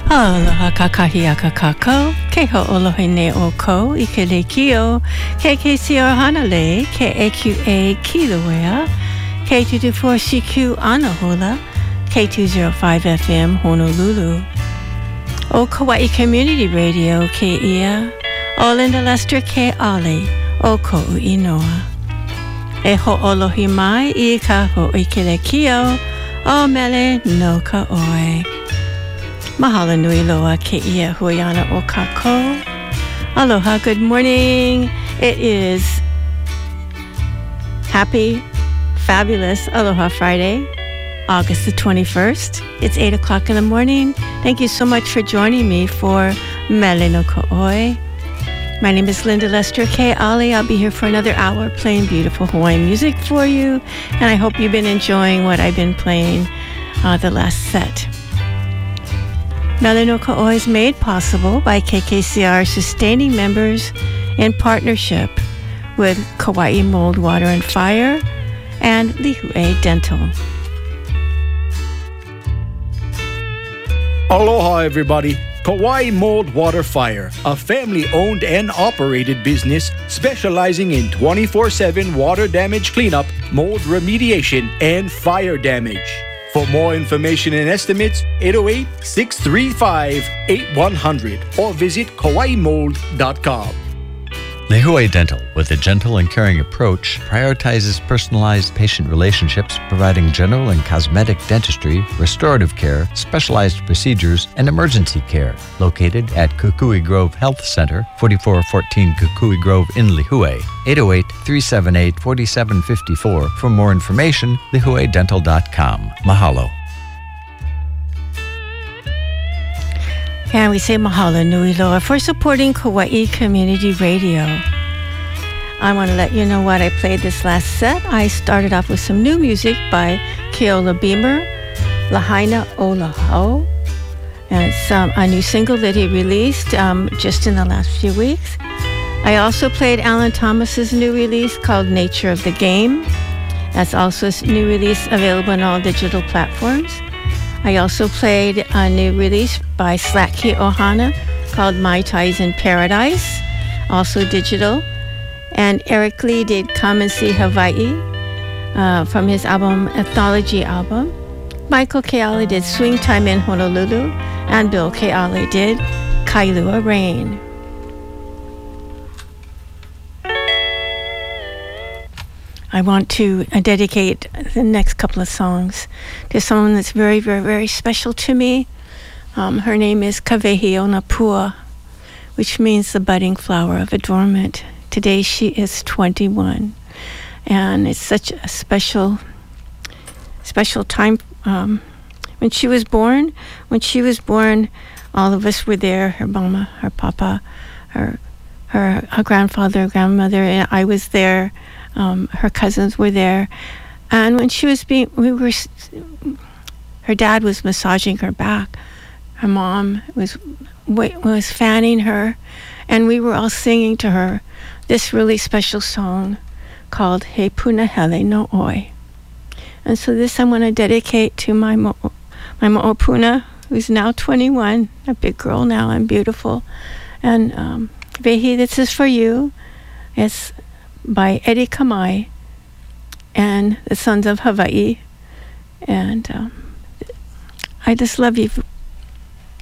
Aloha kakahiaka kako, ke ho'olohe ne o ko, ike le kio, KKCR Hanale, KAQA Kilauea, K224CQ Anahola, K205 FM Honolulu, O Kauai Community Radio, KEA, O Linda Lester Ke'ale, O Ko'u Inoa. E ho'olohi mai I ka ho'ike le kio, O mele no ka oe. Mahalo nui loa ke'ia huayana o kako. Aloha, good morning. It is happy, fabulous Aloha Friday, August the 21st. It's 8 o'clock in the morning. Thank you so much for joining me for Mele no Ka'oi. My name is Linda Lester Ke'ale. I'll be here for another hour playing beautiful Hawaiian music for you. And I hope you've been enjoying what I've been playing the last set. Mele no Ka'oi is made possible by KKCR sustaining members in partnership with Kauai Mold, Water, and Fire and Lihue Dental. Aloha, everybody. Kauai Mold, Water, Fire, a family-owned and operated business specializing in 24/7 water damage cleanup, mold remediation, and fire damage. For more information and estimates, 808-635-8100 or visit kawaimold.com. Lihue Dental, with a gentle and caring approach, prioritizes personalized patient relationships, providing general and cosmetic dentistry, restorative care, specialized procedures, and emergency care. Located at Kukui Grove Health Center, 4414 Kukui Grove in Lihue, 808-378-4754. For more information, lihuedental.com. Mahalo. And we say mahalo nui loa for supporting Kauai Community Radio. I want to let you know what I played this last set. I started off with some new music by Keola Beamer, Lahaina Olahau. And it's a new single that he released just in the last few weeks. I also played Alan Thomas's new release called Nature of the Game. That's also a new release available on all digital platforms. I also played a new release by Slatki Ohana called Mai Tais in Paradise, also digital. And Eric Lee did Come and See Hawaii from his album, Ethnology album. Michael Ke'ale did Swing Time in Honolulu, and Bill Ke'ale did Kailua Rain. I want to dedicate the next couple of songs to someone that's very, very, very special to me. Her name is Kawehi Onapua, which means the budding flower of adornment. Today she is 21, and it's such a special time. When she was born, all of us were there. Her mama, her papa, her grandfather, grandmother, and I was there. Her cousins were there, and when she was her dad was massaging her back. Her mom was fanning her, and we were all singing to her this really special song called He Punahele no Oi. And so this I want to dedicate to my mo'opuna, who's now 21, a big girl now and beautiful. And Vehi, this is for you. It's by Eddie Kamai and the Sons of Hawaii. And I just love you